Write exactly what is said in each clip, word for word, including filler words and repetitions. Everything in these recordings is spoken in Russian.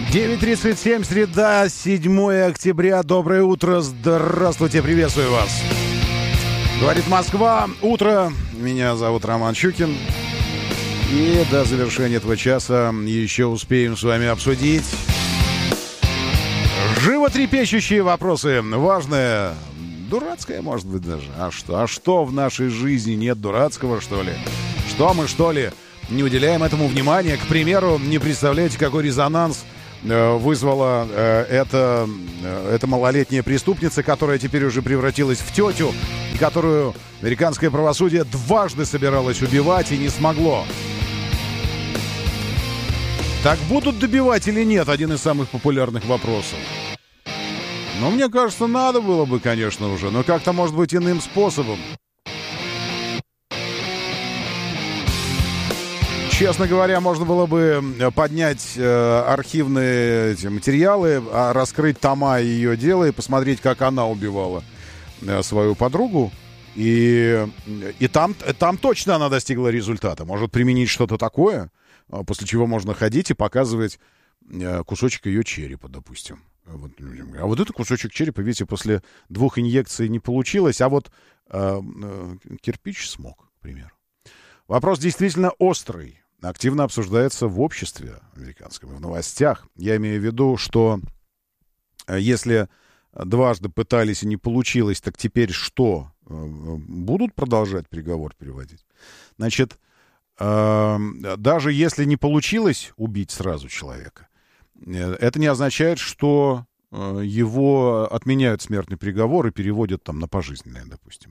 девять тридцать семь, среда, седьмое октября. Доброе утро, здравствуйте, приветствую вас. Говорит Москва, утро. Меня зовут Роман Щукин. И до завершения этого часа еще успеем с вами обсудить животрепещущие вопросы. Важное, дурацкое, может быть, даже. А что? А что в нашей жизни нет дурацкого, что ли? Что мы, что ли, не уделяем этому внимания? К примеру, не представляете, какой резонанс вызвала э, эта, э, эта малолетняя преступница, которая теперь уже превратилась в тетю, и которую американское правосудие дважды собиралось убивать и не смогло. Так будут добивать или нет? Один из самых популярных вопросов. Но мне кажется, надо было бы, конечно, уже, но как-то, может быть, иным способом. Честно говоря, можно было бы поднять э, архивные эти, материалы, а раскрыть тома ее дела и посмотреть, как она убивала э, свою подругу. И, и там, там точно она достигла результата. Может применить что-то такое, после чего можно ходить и показывать э, кусочек ее черепа, допустим. Вот, а вот этот кусочек черепа, видите, после двух инъекций не получилось, а вот э, э, кирпич смог, к примеру. Вопрос действительно острый. Активно обсуждается в обществе американском, в новостях. Я имею в виду, что если дважды пытались и не получилось, так теперь что? Будут продолжать приговор переводить? Значит, даже если не получилось убить сразу человека, это не означает, что его отменяют смертный приговор и переводят там на пожизненное, допустим.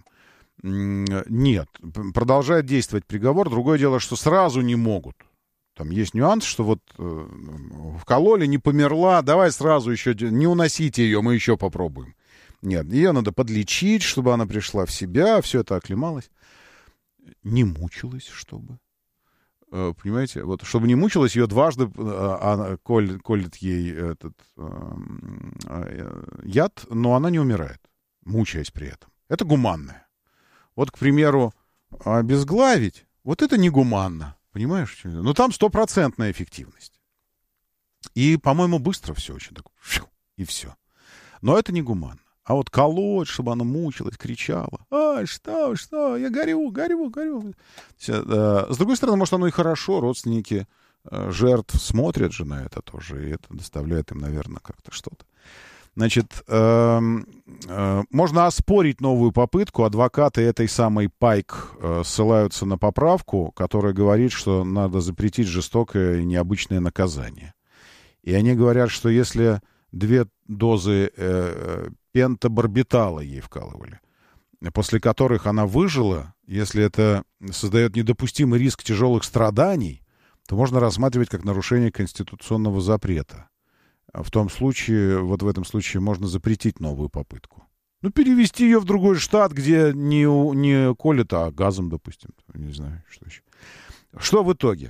Нет, продолжает действовать приговор. Другое дело, что сразу не могут. Там есть нюанс, что вот э, вкололи, не померла, давай сразу еще, не уносите ее, мы еще попробуем. Нет, ее надо подлечить, чтобы она пришла в себя, все это оклемалось. Не мучилась, чтобы. Э, понимаете, вот чтобы не мучилась, ее дважды э, а, коль, колет ей этот э, э, яд, но она не умирает, мучаясь при этом. Это гуманное. Вот, к примеру, обезглавить, вот это негуманно, понимаешь? Ну, там стопроцентная эффективность. И, по-моему, быстро все очень так, и все. Но это негуманно. А вот колоть, чтобы она мучилась, кричала, ай, что, что, я горю, горю, горю. С другой стороны, может, оно и хорошо, родственники жертв смотрят же на это тоже, и это доставляет им, наверное, как-то что-то. Значит, э, э, можно оспорить новую попытку. Адвокаты этой самой Пайк э, ссылаются на поправку, которая говорит, что надо запретить жестокое и необычное наказание. И они говорят, что если две дозы э, пентабарбитала ей вкалывали, после которых она выжила, если это создает недопустимый риск тяжелых страданий, то можно рассматривать как нарушение конституционного запрета. В том случае, вот в этом случае можно запретить новую попытку. Ну, перевести ее в другой штат, где не, не колет, а газом, допустим. Не знаю, что еще. Что в итоге?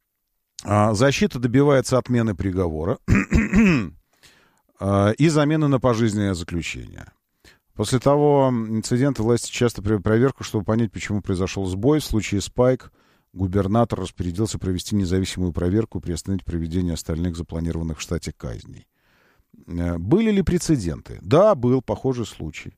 Защита добивается отмены приговора и замены на пожизненное заключение. После того инцидента власти часто проводят проверку, чтобы понять, почему произошел сбой. В случае Спайк губернатор распорядился провести независимую проверку и приостановить проведение остальных запланированных в штате казней. Были ли прецеденты? Да, был похожий случай.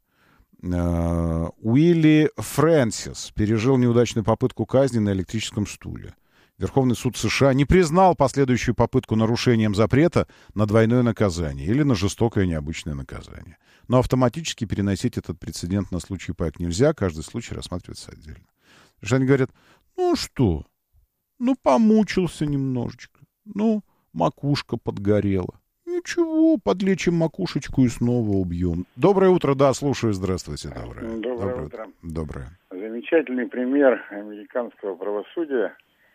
Уилли Фрэнсис пережил неудачную попытку казни на электрическом стуле. Верховный суд США не признал последующую попытку нарушением запрета на двойное наказание или на жестокое необычное наказание. Но автоматически переносить этот прецедент на случай Пайк нельзя, каждый случай рассматривается отдельно. Потому что они говорят, ну что, ну помучился немножечко, ну макушка подгорела. Ничего, подлечим макушечку и снова убьем. Доброе утро, да, слушаю, здравствуйте. Доброе, Доброе, Доброе утро. Доброе. Замечательный пример американского правосудия,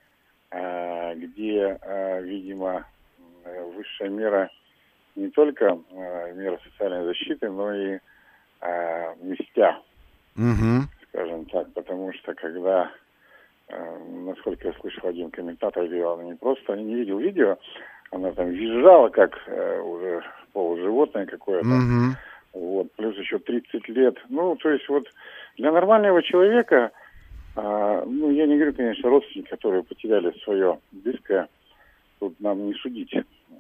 где, видимо, высшая мера не только мера социальной защиты, но и мстя, угу. скажем так, потому что когда, насколько я слышал, один комментатор говорил, она не просто, не видел видео, она там визжала, как уже полуживотное какое-то, угу. вот, плюс еще тридцать лет, ну, то есть вот для нормального человека, а, ну, я не говорю, конечно, родственники, которые потеряли свое близкое, тут нам не судить.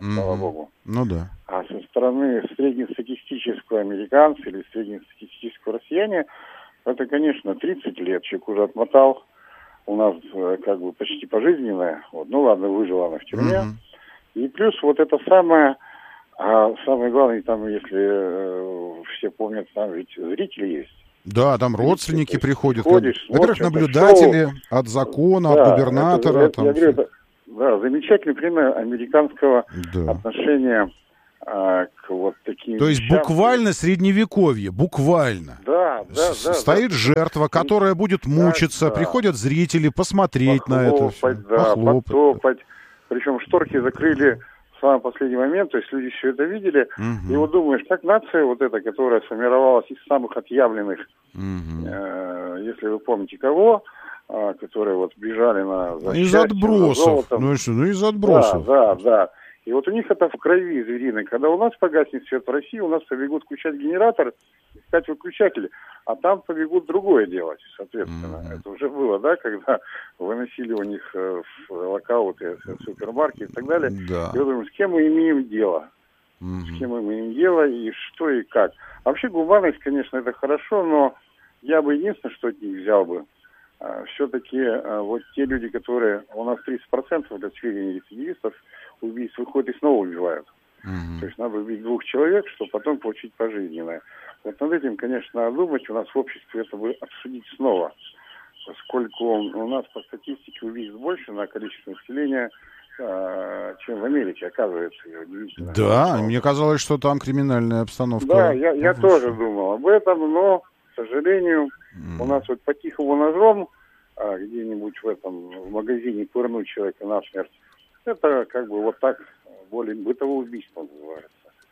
mm-hmm. слава богу. Ну да. А со стороны среднестатистического американца или среднестатистического россияне, это, конечно, тридцать лет человек уже отмотал. У нас как бы почти пожизненное. Вот. Ну ладно, выжила она в тюрьме. Mm-hmm. И плюс вот это самое, а самое главное, там, если э, все помнят, там ведь зрители есть. Да, там родственники есть, приходят. Ходишь, Во-первых, смотришь, наблюдатели шоу. от закона, Да, от губернатора. Это, это, там я говорю, это, да, замечательный пример американского да. отношения а, к вот таким То есть вещам. буквально средневековье, буквально. Да, да, С- да. Стоит да, жертва, которая будет мучиться, да. приходят зрители посмотреть Похлопать, на это все. Да, Похлопать. потопать. Причем шторки закрыли в самый последний момент, то есть люди все это видели. Угу. И вот думаешь, как нация вот эта, которая сформировалась из самых отъявленных, Угу. э, если вы помните кого, э, которые вот бежали на... За Из счастьем, отбросов. за Ну, и что? Ну, из отбросов. Да, да, да. И вот у них это в крови звериной. Когда у нас погаснет свет в России, у нас побегут включать генератор, искать выключатели, а там побегут другое делать, соответственно. Mm-hmm. Это уже было, да, когда выносили у них э, в локауты, супермаркеты и так далее. Да. И я думаю, с кем мы имеем дело? Mm-hmm. С кем мы имеем дело и что и как. Вообще гуманность, конечно, это хорошо, но я бы единственное, что от них взял бы, э, все-таки э, вот те люди, которые, у нас тридцать процентов для сведения рецидивистов, убийств выходят и снова убивают. Mm-hmm. То есть надо убить двух человек, чтобы потом получить пожизненное. Вот над этим, конечно, надо думать. У нас в обществе это бы обсудить снова. Поскольку у нас по статистике убийств больше на количество населения, э, чем в Америке, оказывается. Удивительно. Да, но... мне казалось, что там криминальная обстановка. Да, я, я тоже думал об этом, но, к сожалению, mm-hmm. у нас вот по тихому ножом а, где-нибудь в этом в магазине пырнуть человека насмерть. Это как бы вот так, более бытовое убийство называется.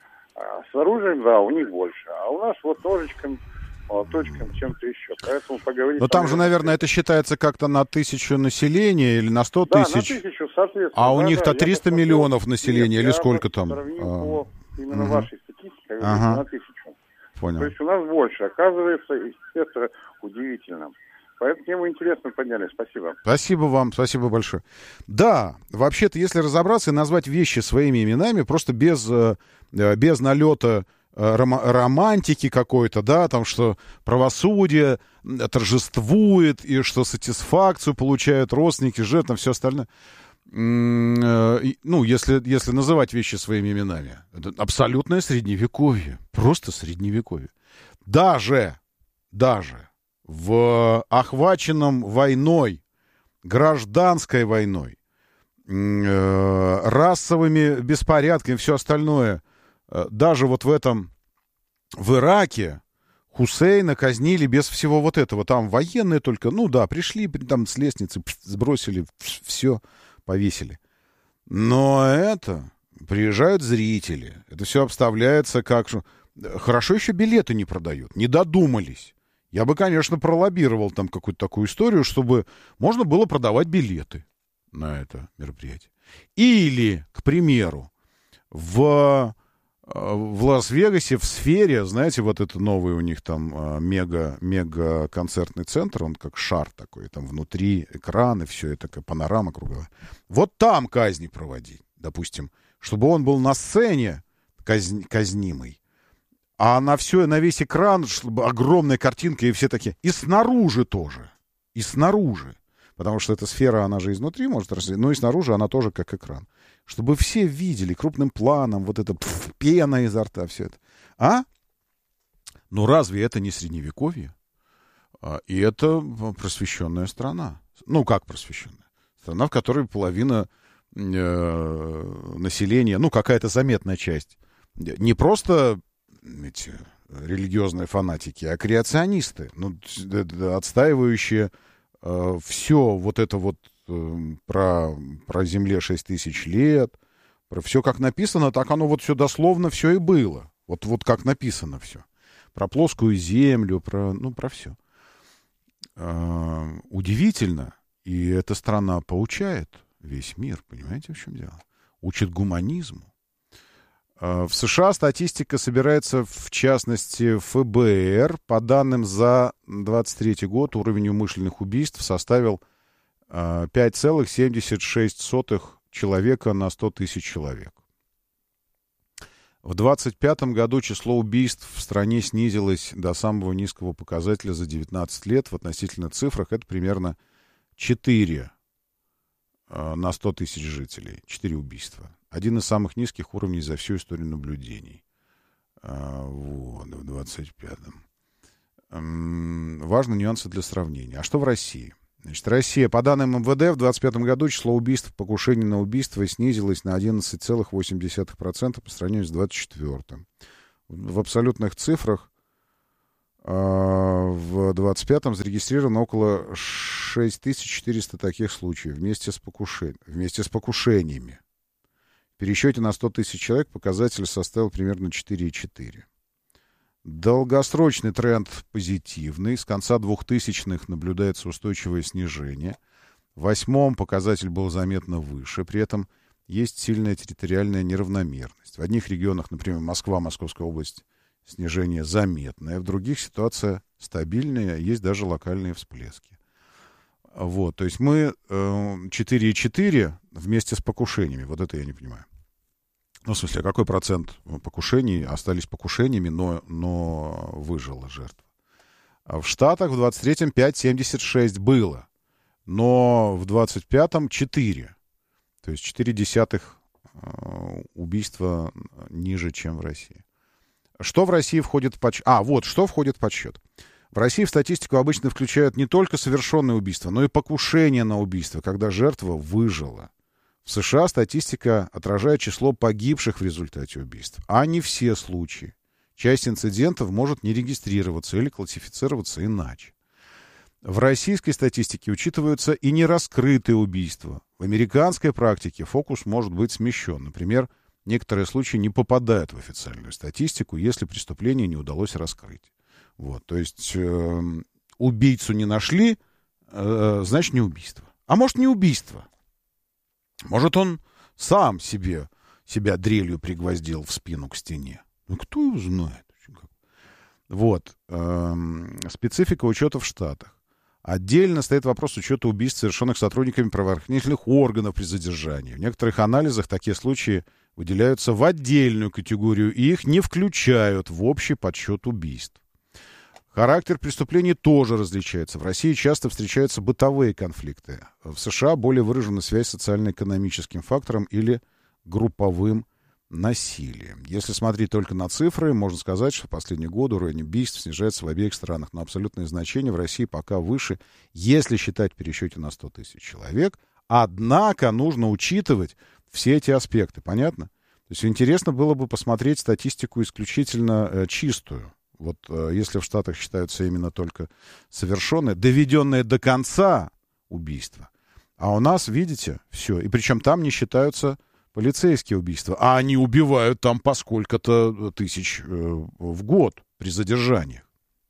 А с оружием, да, у них больше. А у нас вот ножичком, молоточком, чем-то еще. Поэтому поговорить... Но там же, наверное, это считается как-то на тысячу населения или на сто да, тысяч. На тысячу, соответственно. А у да, них-то да, триста миллионов населения, Нет, или сколько я там? сравнил А... по именно угу. вашей статистике, ага. на тысячу. Понял. То есть у нас больше, оказывается, и это удивительно. Поэтому тему интересно подняли. Спасибо. Спасибо вам, спасибо большое. Да, вообще-то, если разобраться и назвать вещи своими именами, просто без, без налета ром- романтики какой-то, да, там, что правосудие торжествует, и что сатисфакцию получают родственники, жертвы, все остальное. Ну, если, если называть вещи своими именами. Это абсолютное средневековье. Просто средневековье. Даже, даже в охваченном войной, гражданской войной, э, расовыми беспорядками, все остальное, э, даже вот в этом, в Ираке Хусейна казнили без всего вот этого. Там военные только, ну да, пришли там с лестницы, сбросили, все, повесили. Но это, приезжают зрители, это все обставляется как... Хорошо еще билеты не продают, не додумались. Я бы, конечно, пролоббировал там какую-то такую историю, чтобы можно было продавать билеты на это мероприятие. Или, к примеру, в, в Лас-Вегасе, в Сфере, знаете, вот это новый у них там мега, мега-концертный центр, он как шар такой, там внутри экраны, все это, такая панорама круговая. Вот там казни проводить, допустим, чтобы он был на сцене казн, казнимый. А на все, на весь экран огромная картинка, и все такие. И снаружи тоже. И снаружи. Потому что эта сфера, она же изнутри может расти, но и снаружи она тоже как экран. Чтобы все видели крупным планом вот это пф, пена изо рта, все это. А? Ну разве это не средневековье? И это просвещенная страна. Ну как просвещенная? Страна, в которой половина э, населения, ну какая-то заметная часть, не просто... эти религиозные фанатики, а креационисты, ну, отстаивающие э, все вот это вот э, про, про Земле шесть тысяч лет, про все как написано, так оно вот все дословно все и было. Вот, вот как написано все. Про плоскую землю, про, ну, про все. Э, удивительно, и эта страна поучает весь мир, понимаете, в чем дело? Учит гуманизму. В США статистика собирается, в частности, эф бэ эр. По данным за двадцать третий год уровень умышленных убийств составил пять целых семьдесят шесть сотых человека на сто тысяч человек. В двадцать пятом году число убийств в стране снизилось до самого низкого показателя за девятнадцать лет. В относительных цифрах это примерно четыре э, на сто тысяч жителей. четыре убийства. Один из самых низких уровней за всю историю наблюдений. Э, вот, в двадцать пятом. Эм, важны нюансы для сравнения. А что в России? Значит, Россия, по данным эм вэ дэ, в двадцать пятом году число убийств, покушений на убийство снизилось на одиннадцать целых восемь десятых процента по сравнению с двадцать четвёртым. В абсолютных цифрах э, в двадцать пятом зарегистрировано около шесть тысяч четыреста таких случаев вместе с, покушен... вместе с покушениями. В пересчете на сто тысяч человек показатель составил примерно четыре целых четыре. Долгосрочный тренд позитивный. С конца двухтысячных наблюдается устойчивое снижение. В восьмом показатель был заметно выше. При этом есть сильная территориальная неравномерность. В одних регионах, например, Москва, Московская область, снижение заметное. В других ситуация стабильная. Есть даже локальные всплески. Вот. То есть мы э, четыре целых четыре вместе с покушениями. Вот это я не понимаю. Ну, в смысле, какой процент покушений остались покушениями, но, но выжила жертва? В Штатах в двадцать третьем пять целых семьдесят шесть было, но в двадцать пятом четыре. То есть четыре десятых убийства ниже, чем в России. Что в России входит в подсчет? А, вот, что входит в подсчет. В России в статистику обычно включают не только совершенные убийства, но и покушение на убийство, когда жертва выжила. В США статистика отражает число погибших в результате убийств, а не все случаи. Часть инцидентов может не регистрироваться или классифицироваться иначе. В российской статистике учитываются и нераскрытые убийства. В американской практике фокус может быть смещен. Например, некоторые случаи не попадают в официальную статистику, если преступление не удалось раскрыть. Вот, то есть э, убийцу не нашли, э, значит, не убийство. А может, не убийство. Может, он сам себе, себя дрелью пригвоздил в спину к стене. Ну, кто его знает? Вот. Эм, специфика учета в Штатах. Отдельно стоит вопрос учета убийств, совершенных сотрудниками правоохранительных органов при задержании. В некоторых анализах такие случаи выделяются в отдельную категорию, и их не включают в общий подсчет убийств. Характер преступлений тоже различается. В России часто встречаются бытовые конфликты. В США более выражена связь с социально-экономическим фактором или групповым насилием. Если смотреть только на цифры, можно сказать, что в последние годы уровень убийств снижается в обеих странах. Но абсолютное значение в России пока выше, если считать в пересчете на сто тысяч человек. Однако нужно учитывать все эти аспекты. Понятно? То есть интересно было бы посмотреть статистику исключительно э, чистую. Вот э, если в Штатах считаются именно только совершенные, доведенные до конца убийства. А у нас, видите, все. И причем там не считаются полицейские убийства. А они убивают там по сколько-то тысяч э, в год при задержаниях.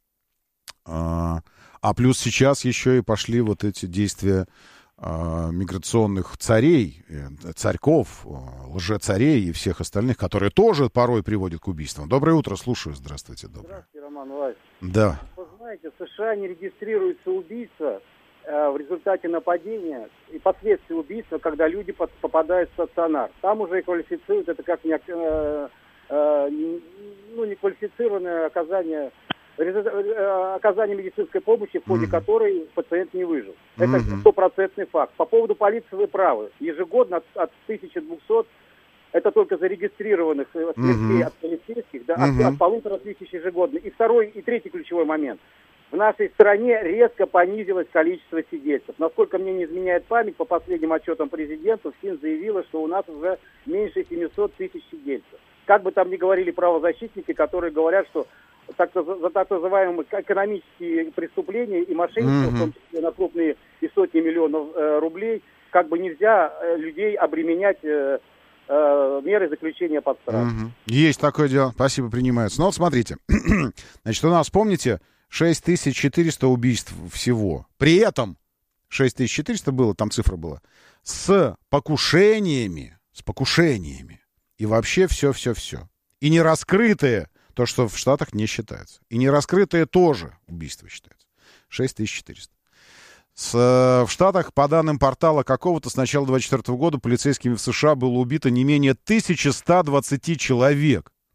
А, а плюс сейчас еще и пошли вот эти действия э, миграционных царей, э, царьков, э, лжецарей и всех остальных, которые тоже порой приводят к убийствам. Доброе утро, слушаю. Здравствуйте. Доброе. Здравствуйте, Роман Владимирович. Да. Вы знаете, в США не регистрируется убийца э, в результате нападения и последствий убийства, когда люди под, попадают в стационар. Там уже квалифицируют это как не, э, э, ну, неквалифицированное оказание, резу- оказание медицинской помощи, в ходе mm-hmm. которой пациент не выжил. Это стопроцентный mm-hmm. факт. По поводу полиции вы правы. Ежегодно от, от тысячи двухсот, это только зарегистрированных смертей mm-hmm. от полицейских, да, mm-hmm. от, от полутора тысяч ежегодно. И второй, и третий ключевой момент. В нашей стране резко понизилось количество сидельцев. Насколько мне не изменяет память, по последним отчетам президента, ФСИН заявила, что у нас уже меньше семисот тысяч сидельцев. Как бы там ни говорили правозащитники, которые говорят, что так, за так называемые экономические преступления и мошенничество, mm-hmm. в том числе на крупные и сотни миллионов э, рублей, как бы нельзя э, людей обременять э, э, меры заключения под стражу. Mm-hmm. Есть такое дело. Спасибо, принимается. Ну вот смотрите. Значит, у нас, помните, шесть тысяч четыреста убийств всего. При этом шесть тысяч четыреста было, там цифра была, с покушениями, с покушениями. И вообще все-все-все. И не раскрытые, то, что в Штатах не считается. И не раскрытые тоже убийства считаются. шесть тысяч четыреста. С, в Штатах, по данным портала какого-то, с начала двадцать четвёртого года полицейскими в США было убито не менее тысяча сто двадцать человек.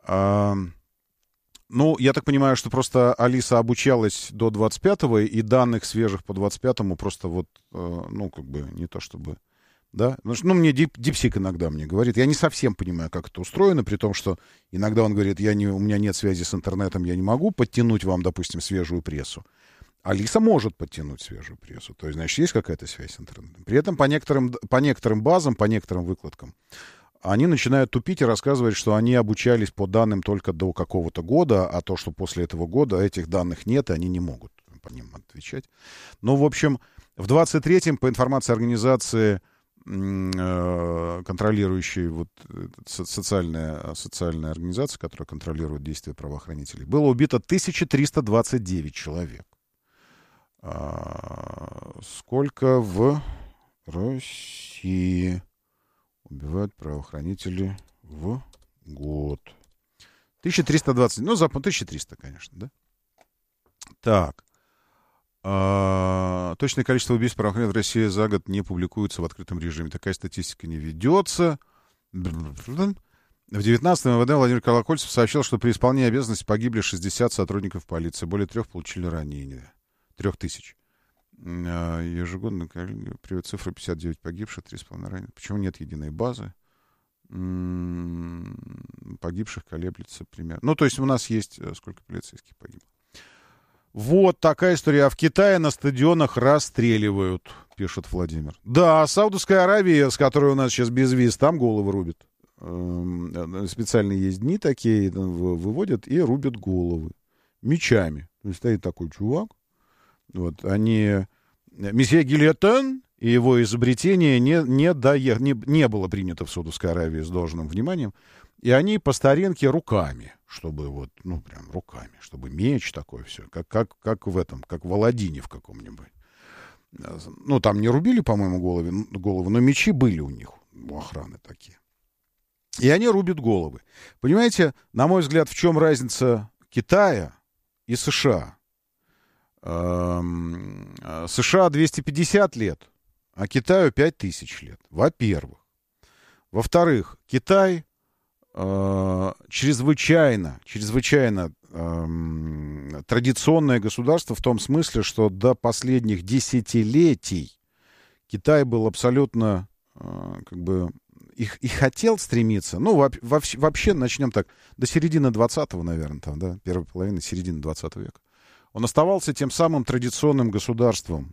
А, ну, я так понимаю, что просто Алиса обучалась до двадцать пятого, и данных свежих по двадцать пятому просто вот, ну, как бы не то чтобы... Да? Потому что, ну, мне Дип, Дипсик иногда мне говорит, я не совсем понимаю, как это устроено, при том, что иногда он говорит, я не, у меня нет связи с интернетом, я не могу подтянуть вам, допустим, свежую прессу. Алиса может подтянуть свежую прессу, то есть, значит, есть какая-то связь с интернетом. При этом по некоторым, по некоторым базам, по некоторым выкладкам, они начинают тупить и рассказывать, что они обучались по данным только до какого-то года, а то, что после этого года этих данных нет, и они не могут по ним отвечать. Ну, в общем, в двадцать третьем, по информации организации, контролирующей вот социальная, социальная организация, которая контролирует действия правоохранителей, было убито тысяча триста двадцать девять человек. А, сколько в России убивают правоохранители в год? тысяча триста двадцать, ну, запад тысяча триста, конечно, да? Так. А, точное количество убийств правоохранителей в России за год не публикуется в открытом режиме. Такая статистика не ведется. В девятнадцатом МВД Владимир Колокольцев сообщил, что при исполнении обязанностей погибли шестьдесят сотрудников полиции. Более трех получили ранения. Трех тысяч. А, ежегодно приводит цифру пятьдесят девять погибших, три с половиной раненых. Почему нет единой базы? М-м, погибших колеблется примерно. Ну, то есть у нас есть сколько полицейских погибло. Вот такая история. А в Китае на стадионах расстреливают, пишет Владимир. Да, Саудовская Аравия, с которой у нас сейчас безвиз, там головы рубят. Специальные есть дни такие, выводят и рубят головы. Мечами. То есть стоит такой чувак. Вот, они... Месье Гильотен и его изобретение не, не, дое... не, не было принято в Саудовской Аравии с должным вниманием. И они по старинке руками, чтобы вот, ну, прям руками, чтобы меч такой все, как, как, как в этом, как в Аладдине в каком-нибудь. Ну, там не рубили, по-моему, головы, голову, но мечи были у них, у охраны такие. И они рубят головы. Понимаете, на мой взгляд, в чем разница Китая и США? Эм, США двести пятьдесят лет, а Китаю пять тысяч лет, во-первых. Во-вторых, Китай э, чрезвычайно, чрезвычайно э, традиционное государство в том смысле, что до последних десятилетий Китай был абсолютно э, как бы и, и хотел стремиться, ну, во, во, вообще, начнем так, до середины двадцатого, наверное, там, да, первой половины, середины двадцатого века. Он оставался тем самым традиционным государством,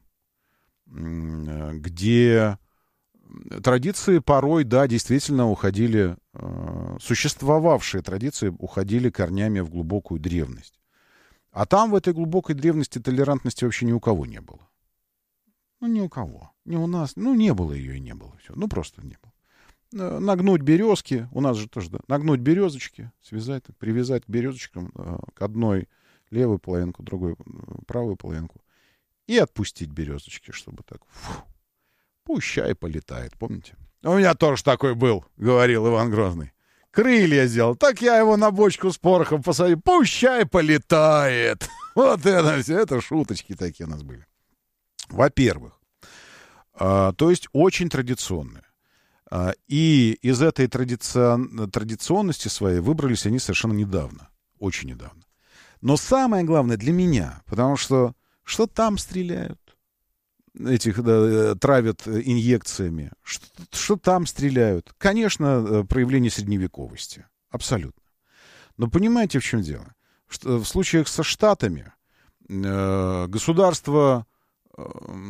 где традиции порой, да, действительно уходили, существовавшие традиции уходили корнями в глубокую древность. А там, в этой глубокой древности, толерантности вообще ни у кого не было. Ну, ни у кого. Ни у нас. Ну, не было ее и не было. Все. Ну, просто не было. Нагнуть березки, у нас же тоже, да, нагнуть березочки, связать, привязать к березочкам, к одной левую половинку, другой правую половинку, и отпустить березочки, чтобы так, фу, пущай полетает, помните? У меня тоже такой был, говорил Иван Грозный. Крылья сделал, так я его на бочку с порохом посадил, пущай полетает. Вот это все, это шуточки такие у нас были. Во-первых, а, то есть очень традиционные. И из этой традицион... традиционности своей выбрались они совершенно недавно. Очень недавно. Но самое главное для меня, потому что что там стреляют? Этих да, травят инъекциями. Что, что там стреляют? Конечно, проявление средневековости. Абсолютно. Но понимаете, в чем дело? Что в случаях со Штатами э, государство, э,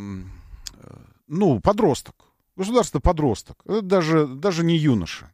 ну, подросток, Государство-подросток, даже, даже не юноша.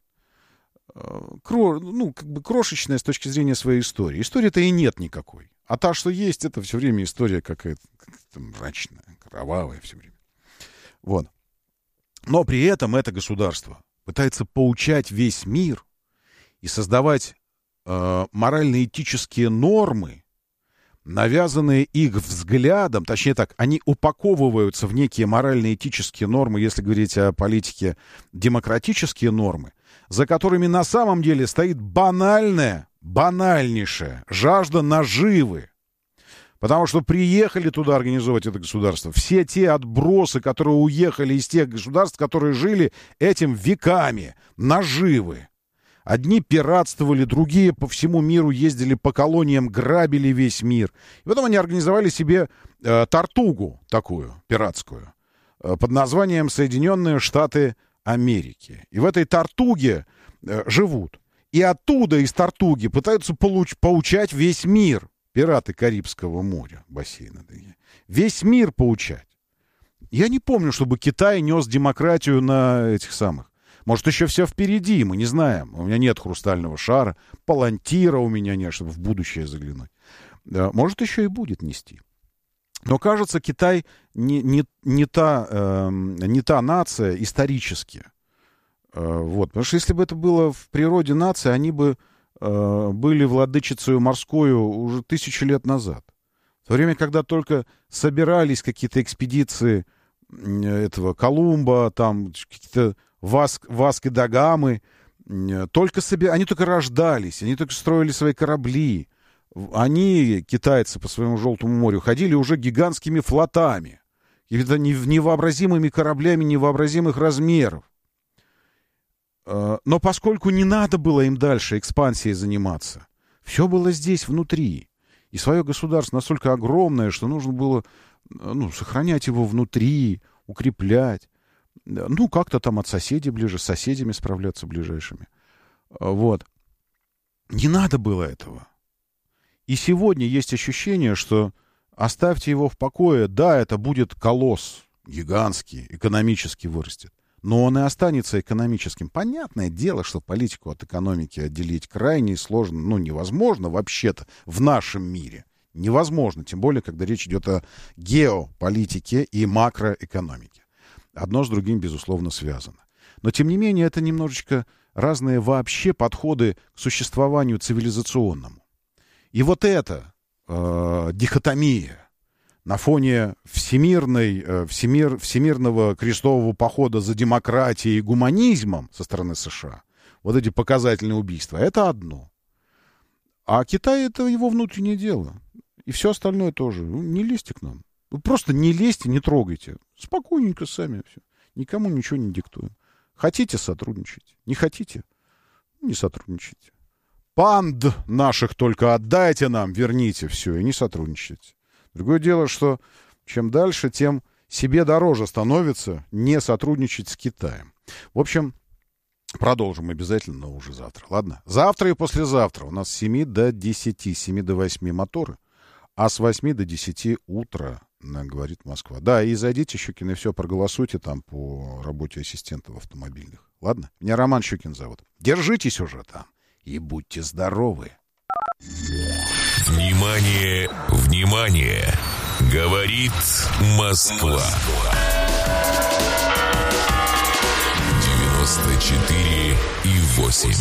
Кро, ну, как бы крошечная с точки зрения своей истории. Истории-то и нет никакой. А та, что есть, это все время история какая-то, какая-то мрачная, кровавая все время. Вот. Но при этом это государство пытается поучать весь мир и создавать э, морально-этические нормы, навязанные их взглядом, точнее так, они упаковываются в некие морально-этические нормы, если говорить о политике, демократические нормы, за которыми на самом деле стоит банальная, банальнейшая жажда наживы. Потому что приехали туда организовывать это государство все те отбросы, которые уехали из тех государств, которые жили этим веками, наживы. Одни пиратствовали, другие по всему миру ездили по колониям, грабили весь мир. И потом они организовали себе э, тартугу такую, пиратскую, э, под названием Соединенные Штаты Америки. И в этой тартуге э, живут. И оттуда, из тартуги, пытаются получ- поучать весь мир. Пираты Карибского моря, бассейна. Весь мир поучать. Я не помню, чтобы Китай нес демократию на этих самых. Может, еще все впереди, мы не знаем. У меня нет хрустального шара, палантира у меня нет, чтобы в будущее заглянуть. Может, еще и будет нести. Но, кажется, Китай не, не, не, та, э, не та нация исторически. Э, вот. Потому что если бы это было в природе нации, они бы э, были владычицей морскою уже тысячи лет назад. В то время, когда только собирались какие-то экспедиции этого Колумба, там какие-то Васк, Васко да Гамы, только себе, они только рождались, они только строили свои корабли. Они, китайцы, по своему Желтому морю ходили уже гигантскими флотами, какими-то невообразимыми кораблями невообразимых размеров. Но поскольку не надо было им дальше экспансией заниматься, все было здесь, внутри. И свое государство настолько огромное, что нужно было, ну, сохранять его внутри, укреплять. Ну, как-то там от соседей ближе, с соседями справляться ближайшими. Вот. Не надо было этого. И сегодня есть ощущение, что оставьте его в покое. Да, это будет колосс гигантский, экономически вырастет. Но он и останется экономическим. Понятное дело, что политику от экономики отделить крайне сложно. Ну, невозможно вообще-то в нашем мире. Невозможно. Тем более, когда речь идет о геополитике и макроэкономике. Одно с другим, безусловно, связано. Но, тем не менее, это немножечко разные вообще подходы к существованию цивилизационному. И вот эта э, дихотомия на фоне всемирной, э, всемир, всемирного крестового похода за демократией и гуманизмом со стороны США, вот эти показательные убийства, это одно. А Китай — это его внутреннее дело. И все остальное тоже. Ну, не лезьте к нам. Вы просто не лезьте, не трогайте. Спокойненько сами все. Никому ничего не диктуем. Хотите — сотрудничайте. Не хотите — не сотрудничайте. Панд наших только отдайте нам, верните все, и не сотрудничайте. Другое дело, что чем дальше, тем себе дороже становится не сотрудничать с Китаем. В общем, продолжим обязательно, но уже завтра. Ладно? Завтра и послезавтра у нас с семи до десяти, с семи до восьми моторы, а с восьми до десяти утра, говорит Москва. Да, и зайдите, Щукин, и все, проголосуйте там по работе ассистентов автомобильных. Ладно? Меня Роман Щукин зовут. Держитесь уже там и будьте здоровы. Внимание, внимание! Говорит Москва. девяносто четыре и восемь.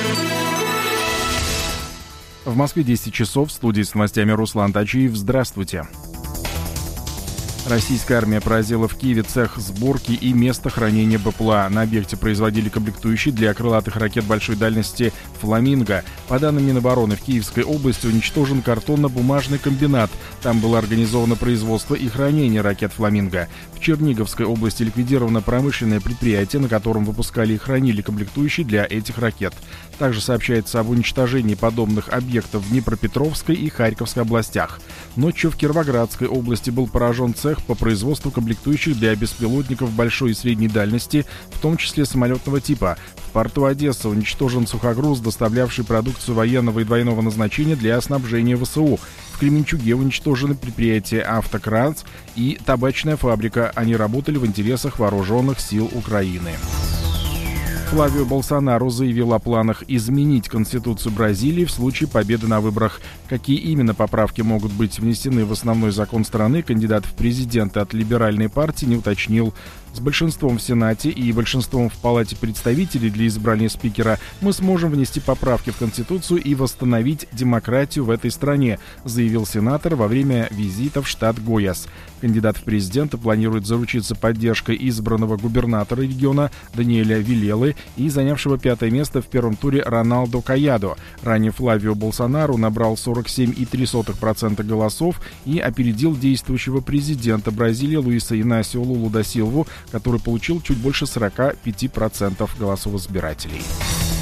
В Москве десять часов. В студии с новостями Руслан Тачиев. Здравствуйте. Российская армия поразила в Киеве цех сборки и место хранения БПЛА. На объекте производили комплектующие для крылатых ракет большой дальности «Фламинго». По данным Минобороны, в Киевской области уничтожен картонно-бумажный комбинат. Там было организовано производство и хранение ракет «Фламинго». В Черниговской области ликвидировано промышленное предприятие, на котором выпускали и хранили комплектующие для этих ракет. Также сообщается об уничтожении подобных объектов в Днепропетровской и Харьковской областях. Ночью в Кировоградской области был поражен цех по производству комплектующих для беспилотников большой и средней дальности, в том числе самолетного типа. В порту Одесса уничтожен сухогруз, доставлявший продукцию военного и двойного назначения для снабжения ВСУ. В Кременчуге уничтожены предприятия «Автокранц» и табачная фабрика. Они работали в интересах вооруженных сил Украины. Флавио Болсонару заявил о планах изменить Конституцию Бразилии в случае победы на выборах. Какие именно поправки могут быть внесены в основной закон страны, кандидат в президенты от либеральной партии не уточнил. С большинством в Сенате и большинством в Палате представителей для избрания спикера мы сможем внести поправки в Конституцию и восстановить демократию в этой стране, заявил сенатор во время визита в штат Гойас. Кандидат в президенты планирует заручиться поддержкой избранного губернатора региона Даниэля Вилелы и занявшего пятое место в первом туре Роналдо Каядо. Ранее Флавио Болсонару набрал сорок семь и три десятых процента голосов и опередил действующего президента Бразилии Луиса Инасио Лулу да Силву, который получил чуть больше сорок пять процентов голосов избирателей.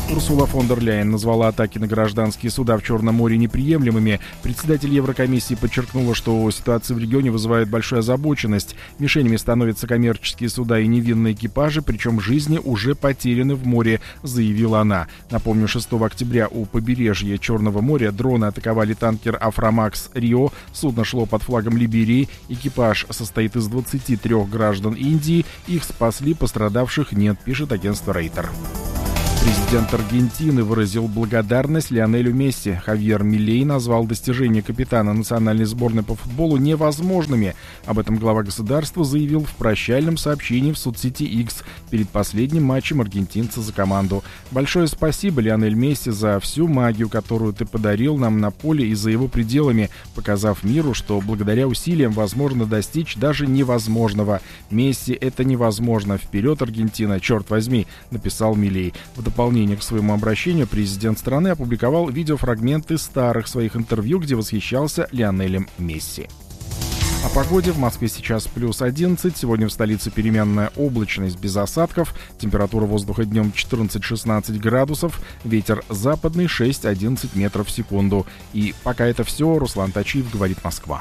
Урсула фон дер Ляйен назвала атаки на гражданские суда в Черном море неприемлемыми. Председатель Еврокомиссии подчеркнула, что ситуация в регионе вызывает большую озабоченность. Мишенями становятся коммерческие суда и невинные экипажи, причем жизни уже потеряны в море, заявила она. Напомню, шестого октября у побережья Черного моря дроны атаковали танкер «Афромакс Рио». Судно шло под флагом Либерии. Экипаж состоит из двадцати трёх граждан Индии. Их спасли, пострадавших нет, пишет агентство Рейтер. Президент Аргентины выразил благодарность Лионелю Месси. Хавьер Милей назвал достижения капитана национальной сборной по футболу невозможными. Об этом глава государства заявил в прощальном сообщении в соцсети X перед последним матчем аргентинца за команду. «Большое спасибо, Лионель Месси, за всю магию, которую ты подарил нам на поле и за его пределами, показав миру, что благодаря усилиям возможно достичь даже невозможного. Месси, это невозможно. Вперед, Аргентина, черт возьми», написал Милей. В дополнение к своему обращению президент страны опубликовал видеофрагменты старых своих интервью, где восхищался Лионелем Месси. О погоде. В Москве сейчас плюс одиннадцать. Сегодня в столице переменная облачность без осадков. Температура воздуха днем четырнадцать-шестнадцать градусов. Ветер западный шесть-одиннадцать метров в секунду. И пока это все. Руслан Тачиев, говорит Москва.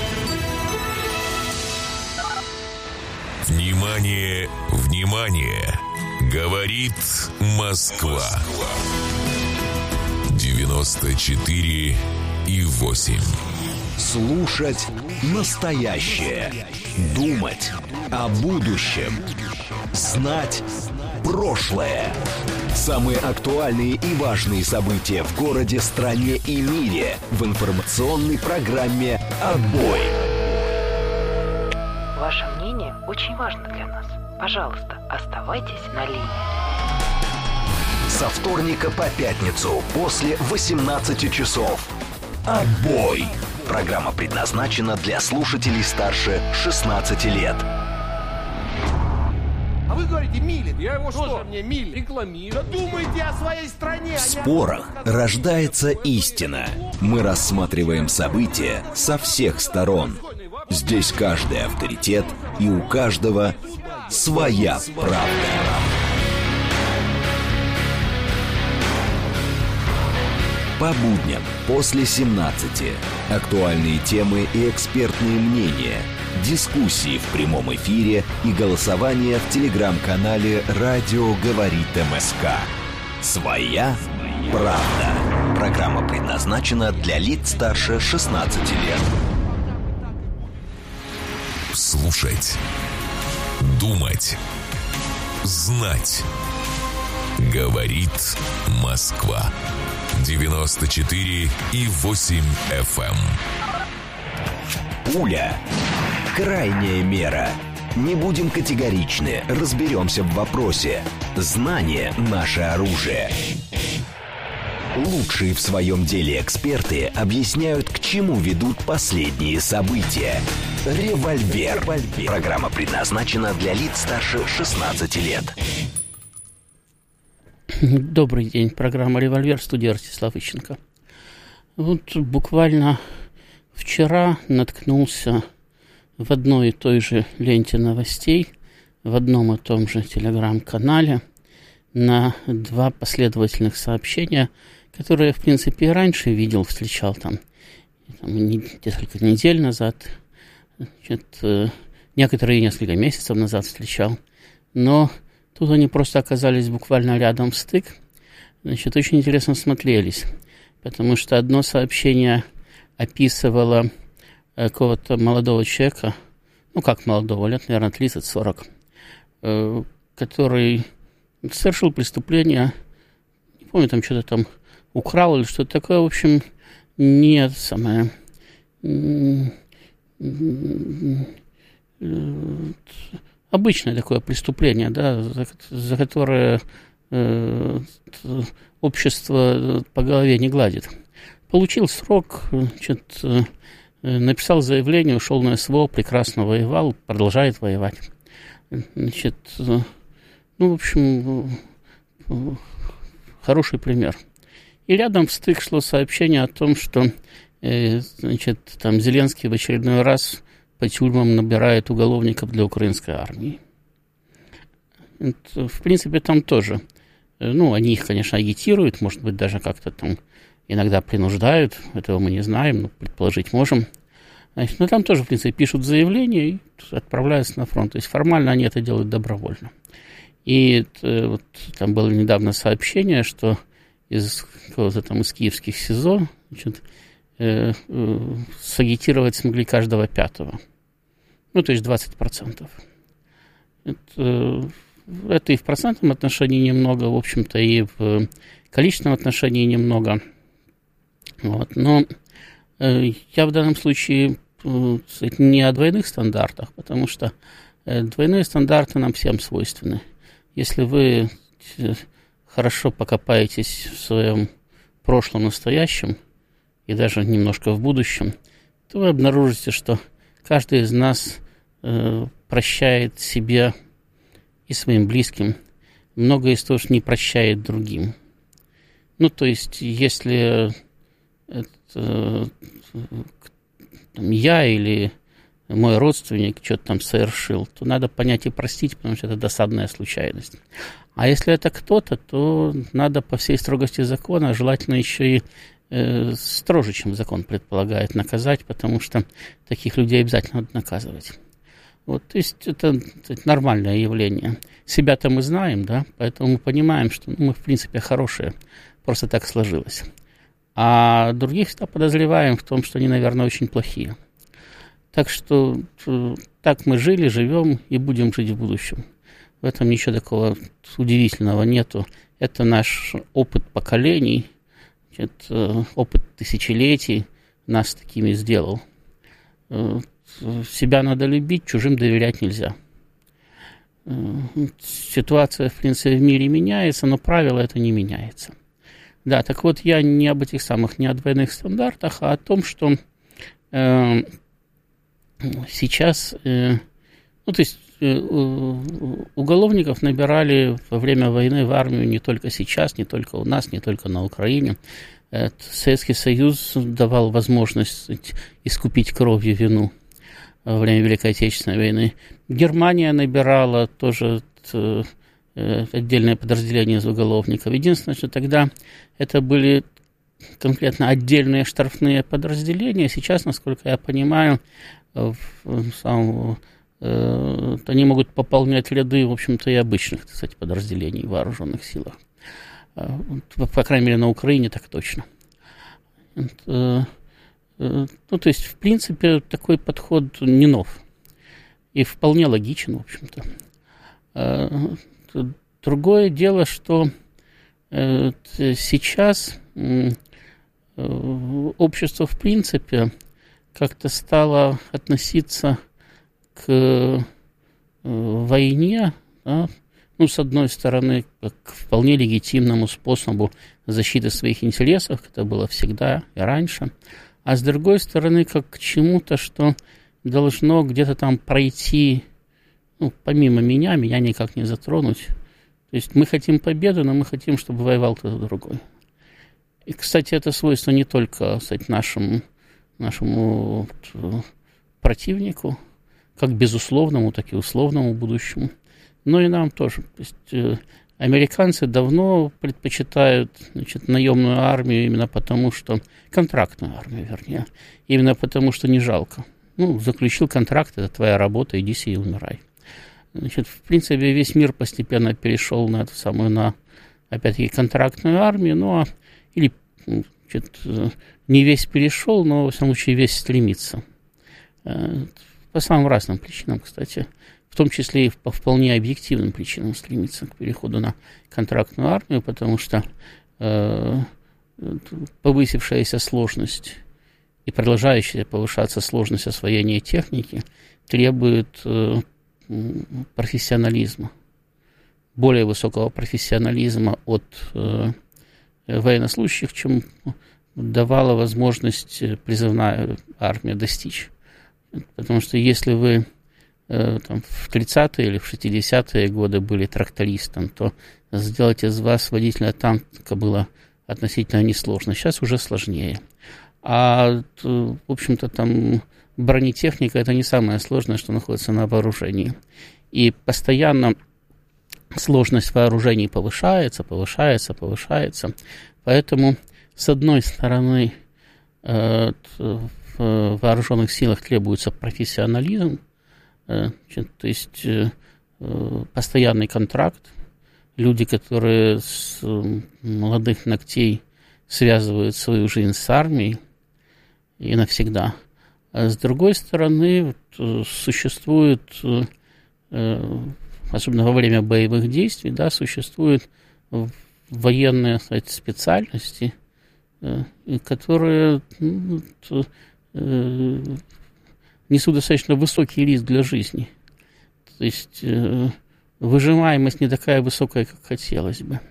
Внимание, внимание! Говорит Москва. девяносто четыре и восемь. Слушать настоящее. Думать о будущем. Знать прошлое. Самые актуальные и важные события в городе, стране и мире в информационной программе «Отбой». Ваше мнение очень важно для нас. Пожалуйста, оставайтесь на линии. Со вторника по пятницу после восемнадцати часов. «Отбой». Программа предназначена для слушателей старше шестнадцати лет. А вы говорите, милит. Я его что? Мне милит. Рекламирую. Да думайте о своей стране. В спорах рождается истина. Мы рассматриваем события со всех сторон. Здесь каждый авторитет, и у каждого своя правда. По будням после семнадцати. Актуальные темы и экспертные мнения. Дискуссии в прямом эфире и голосование в телеграм-канале «Радио говорит МСК». Своя правда. Программа предназначена для лиц старше шестнадцати лет. Слушать. Думать. Знать. Говорит Москва. девяносто четыре и восемь эф эм. Пуля. Крайняя мера. Не будем категоричны, разберемся в вопросе. Знание – наше оружие. Лучшие в своем деле эксперты объясняют, к чему ведут последние события. «Револьвер». Программа предназначена для лиц старше шестнадцати лет. Добрый день. Программа «Револьвер», в студии Ростислав Ищенко. Вот буквально вчера наткнулся в одной и той же ленте новостей, в одном и том же телеграм-канале на два последовательных сообщения, которые я, в принципе, и раньше видел, встречал там, там несколько недель назад, значит, некоторые несколько месяцев назад встречал, но тут они просто оказались буквально рядом в стык. Значит, очень интересно смотрелись, потому что одно сообщение описывало какого-то молодого человека, ну как молодого, лет, наверное, тридцать-сорок, который совершил преступление, не помню, там что-то там украл или что-то такое, в общем, не самое... обычное такое преступление, да, за, за которое э, общество по голове не гладит. Получил срок, значит, э, написал заявление, ушел на СВО, прекрасно воевал, продолжает воевать. Значит, э, ну, в общем, э, хороший пример. И рядом в стык шло сообщение о том, что э, значит, там Зеленский в очередной раз по тюрьмам набирает уголовников для украинской армии. Это, в принципе, там тоже Ну, они их, конечно, агитируют, может быть, даже как-то там иногда принуждают, этого мы не знаем, но предположить можем. Значит, но там тоже, в принципе, пишут заявление и отправляются на фронт. То есть формально они это делают добровольно. И вот, там было недавно сообщение, что из какого-то там из киевских СИЗО, значит, э, э, сагитировать смогли каждого пятого. Ну, то есть двадцать процентов. Это, это и в процентном отношении немного, в общем-то, и в количественном отношении немного. Вот. Но э, я в данном случае э, не о двойных стандартах, потому что э, двойные стандарты нам всем свойственны. Если вы э, хорошо покопаетесь в своем прошлом, настоящем и даже немножко в будущем, то вы обнаружите, что каждый из нас э, прощает себе и своим близким многое из того, что не прощает другим. Ну, то есть, если это, там, я или мой родственник что-то там совершил, то надо понять и простить, потому что это досадная случайность. А если это кто-то, то надо по всей строгости закона, желательно еще и э, строже, чем закон предполагает, наказать, потому что таких людей обязательно надо наказывать. Вот, то есть это, это нормальное явление. Себя-то мы знаем, да, поэтому мы понимаем, что ну, мы, в принципе, хорошие, просто так сложилось. А других всегда подозреваем в том, что они, наверное, очень плохие. Так что так мы жили, живем и будем жить в будущем. В этом ничего такого удивительного нету. Это наш опыт поколений, это опыт тысячелетий нас такими сделал. Себя надо любить, чужим доверять нельзя. Ситуация, в принципе, в мире меняется, но правило это не меняется. Да, так вот, я не об этих самых, не о двойных стандартах, а о том, что э, сейчас, э, ну, то есть, э, уголовников набирали во время войны в армию не только сейчас, не только у нас, не только на Украине. Это Советский Союз давал возможность искупить кровью вину во время Великой Отечественной войны. Германия набирала тоже э, отдельное подразделение из уголовников. Единственное, что тогда это были конкретно отдельные штрафные подразделения. Сейчас, насколько я понимаю, в, в самом, э, они могут пополнять ряды, в общем-то, и обычных, кстати, подразделений в вооруженных силах. Э, по крайней мере, на Украине так точно. Это, э, ну, то есть, в принципе, такой подход не нов. И вполне логичен, в общем-то. Э, Другое дело, что э, сейчас э, общество, в принципе, как-то стало относиться к э, войне, да, ну, с одной стороны, как к вполне легитимному способу защиты своих интересов, это было всегда и раньше, а с другой стороны, как к чему-то, что должно где-то там пройти, ну, помимо меня, меня никак не затронуть. То есть мы хотим победы, но мы хотим, чтобы воевал кто-то другой. И, кстати, это свойство не только, кстати, нашему, нашему вот, противнику, как безусловному, так и условному будущему, но и нам тоже. То есть э, американцы давно предпочитают, значит, наемную армию именно потому, что... Контрактную армию, вернее. Именно потому, что не жалко. Ну, заключил контракт, это твоя работа, иди себе и умирай. Значит, в принципе, весь мир постепенно перешел на эту самую, на, опять-таки, контрактную армию, ну, а, или, значит, не весь перешел, но, во всяком случае, весь стремится. По самым разным причинам, кстати, в том числе и по вполне объективным причинам стремится к переходу на контрактную армию, потому что э, повысившаяся сложность и продолжающая повышаться сложность освоения техники требует э, профессионализма, более высокого профессионализма от э, военнослужащих, чем давала возможность призывная армия достичь. Потому что если вы э, там, в тридцатые или в шестидесятые годы были трактористом, то сделать из вас водителя танка было относительно несложно. Сейчас уже сложнее. А, в общем-то, там... Бронетехника – это не самое сложное, что находится на вооружении. И постоянно сложность вооружений повышается, повышается, повышается. Поэтому, с одной стороны, в вооруженных силах требуется профессионализм, то есть постоянный контракт, люди, которые с молодых ногтей связывают свою жизнь с армией и навсегда. А с другой стороны, существует, особенно во время боевых действий, да, существуют военные, кстати, специальности, которые ну, несут достаточно высокий риск для жизни. То есть выживаемость не такая высокая, как хотелось бы.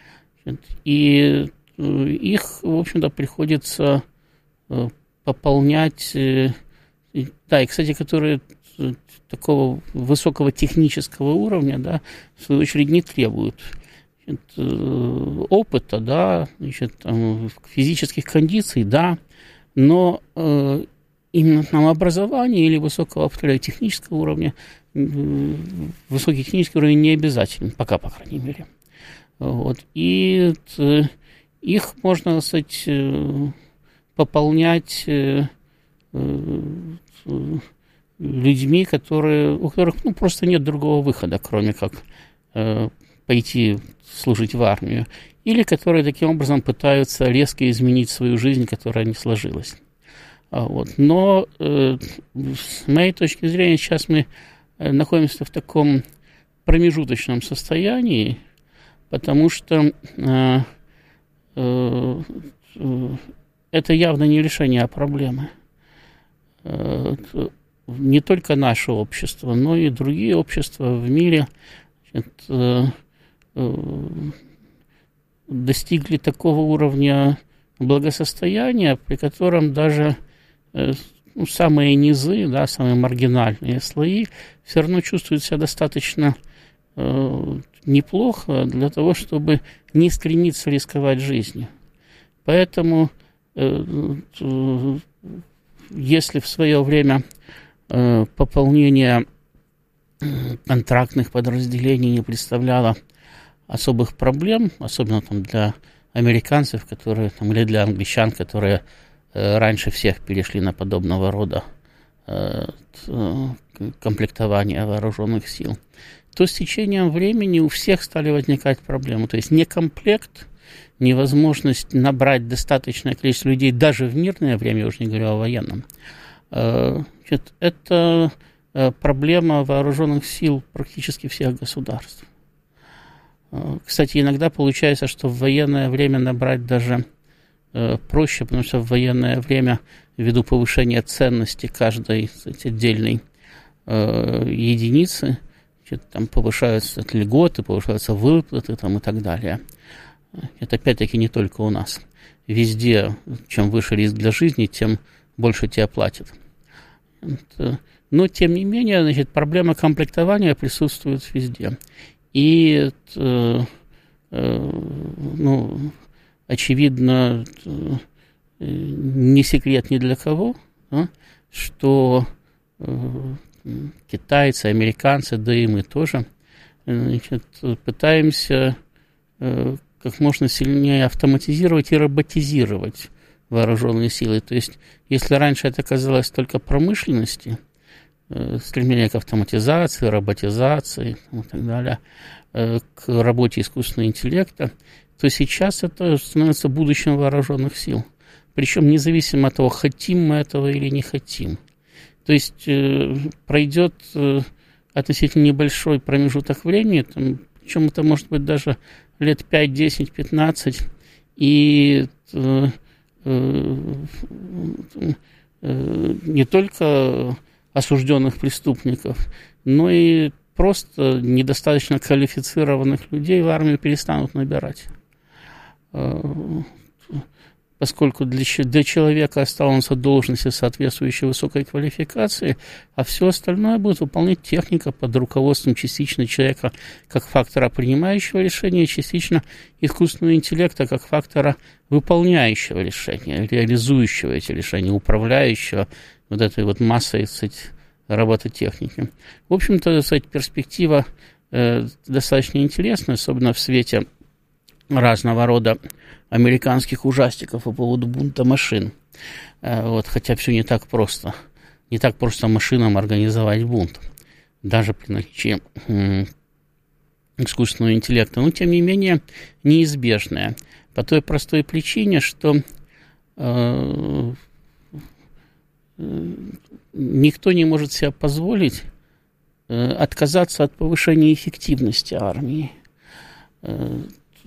И их, в общем-то, приходится пополнять, да, и, кстати, которые такого высокого технического уровня, да, в свою очередь, не требуют опыта, да, значит, там, физических кондиций, да, но э, именно там образование или высокого технического уровня, высокий технический уровень не обязателен, пока, по крайней мере. Вот. И э, их можно, так сказать, пополнять э, э, людьми, которые, у которых ну, просто нет другого выхода, кроме как э, пойти служить в армию, или которые таким образом пытаются резко изменить свою жизнь, которая не сложилась. Вот. Но э, с моей точки зрения сейчас мы находимся в таком промежуточном состоянии, потому что э, э, это явно не решение проблемы. Э, не только наше общество, но и другие общества в мире значит, э, достигли такого уровня благосостояния, при котором даже ну, самые низы, да, самые маргинальные слои все равно чувствуют себя достаточно э, неплохо для того, чтобы не стремиться рисковать жизнью. Поэтому э, э, если в свое время э, пополнение контрактных подразделений не представляло особых проблем, особенно там для американцев, которые там, или для англичан, которые э, раньше всех перешли на подобного рода э, комплектование вооруженных сил, то с течением времени у всех стали возникать проблемы. То есть некомплект, невозможность набрать достаточное количество людей даже в мирное время, я уже не говорю о военном, э, это э, проблема вооруженных сил практически всех государств. Кстати, иногда получается, что в военное время набрать даже э, проще, потому что в военное время, ввиду повышения ценности каждой кстати, отдельной э, единицы, значит, там повышаются льготы, повышаются выплаты там, и так далее. Это опять-таки не только у нас. Везде, чем выше риск для жизни, тем больше тебе платят. Но, тем не менее, значит, проблема комплектования присутствует везде. И, э, э, ну, очевидно, э, не секрет ни для кого, да, что э, китайцы, американцы, да и мы тоже, значит, пытаемся э, как можно сильнее автоматизировать и роботизировать вооруженные силы. То есть, если раньше это казалось только промышленности, стремление к автоматизации, роботизации и так далее, к работе искусственного интеллекта, то сейчас это становится будущим вооруженных сил. Причем независимо от того, хотим мы этого или не хотим. То есть пройдет относительно небольшой промежуток времени, там, причем это может быть даже лет пять, десять, пятнадцать, и э, э, э, не только осужденных преступников, но и просто недостаточно квалифицированных людей в армию перестанут набирать. Поскольку для, для человека останутся должности, соответствующие высокой квалификации, а все остальное будет выполнять техника под руководством частично человека как фактора принимающего решения, частично искусственного интеллекта как фактора выполняющего решения, реализующего эти решения, управляющего вот этой вот массой, кстати, робототехники. В общем-то, кстати, перспектива э, достаточно интересно, особенно в свете разного рода американских ужастиков по поводу бунта машин. Э, вот, хотя все не так просто. Не так просто машинам организовать бунт, даже при наличии э, искусственного интеллекта. Но, тем не менее, неизбежное. По той простой причине, что э, никто не может себе позволить э, отказаться от повышения эффективности армии. Э,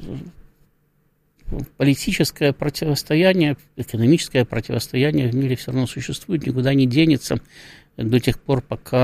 политическое противостояние, экономическое противостояние в мире все равно существует, никуда не денется до тех пор, пока